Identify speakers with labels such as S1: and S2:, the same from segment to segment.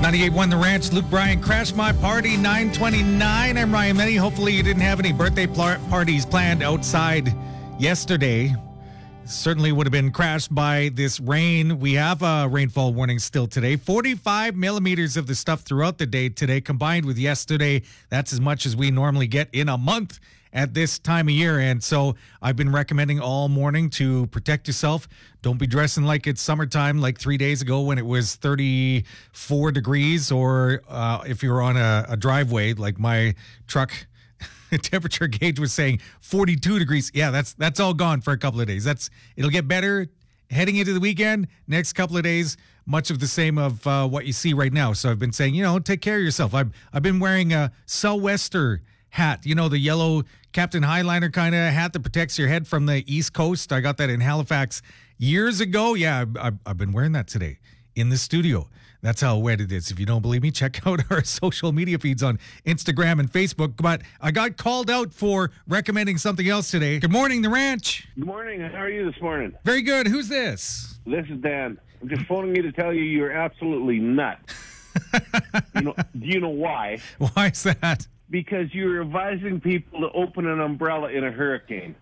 S1: 98.1 The Ranch, Luke Bryan, Crash My Party, 9:29. I'm Ryan Menny. Hopefully you didn't have any birthday parties planned outside yesterday. Certainly would have been crashed by this rain. We have a rainfall warning still today. 45 millimeters of the stuff throughout the day today, combined with yesterday. That's as much as we normally get in a month at this time of year. And so I've been recommending all morning to protect yourself. Don't be dressing like it's summertime like 3 days ago when it was 34 degrees, or if you're on a driveway like my truck temperature gauge was saying 42 degrees. Yeah, that's all gone for a couple of days. It'll get better heading into the weekend. Next couple of days, much of the same of what you see right now. So I've been saying, take care of yourself. I've been wearing a Sou'wester hat, the yellow Captain Highliner kind of hat that protects your head from the East Coast. I got that in Halifax years ago. Yeah, I've been wearing that today in the studio. That's how wet it is. If you don't believe me, check out our social media feeds on Instagram and Facebook. But I got called out for recommending something else today. Good morning, The Ranch.
S2: Good morning. How are you this morning?
S1: Very good. Who's this?
S2: This is Dan. I'm just phoning you to tell you you're absolutely nuts. Do you know why?
S1: Why is that?
S2: Because you're advising people to open an umbrella in a hurricane.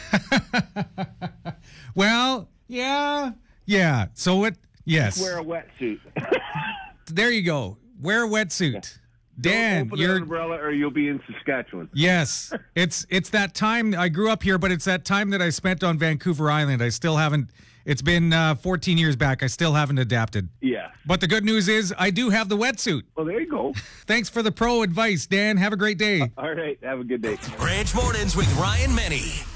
S1: Well, yeah. So what? Yes.
S2: Just wear a wetsuit.
S1: There you go. Wear a wetsuit. Dan,
S2: don't open an umbrella or you'll be in Saskatchewan.
S1: Yes. It's that time. I grew up here, but it's that time that I spent on Vancouver Island. I still haven't. It's been 14 years back. I still haven't adapted.
S2: Yeah.
S1: But the good news is I do have the wetsuit.
S2: Well, there you go.
S1: Thanks for the pro advice, Dan. Have a great day.
S2: All right. Have a good day.
S3: Ranch Mornings with Ryan Menny.